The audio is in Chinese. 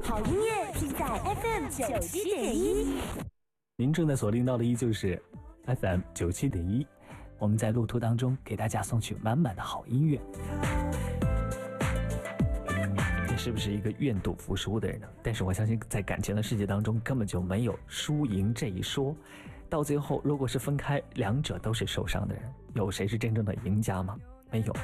好音乐尽在 FM97.1。 您正在锁定到的依旧是 FM97.1，我们在路途当中给大家送去满满的好音乐。你是不是一个愿赌服输的人呢？但是我相信在感情的世界当中根本就没有输赢这一说，到最后如果是分开，两者都是受伤的人，有谁是真正的赢家吗？没有。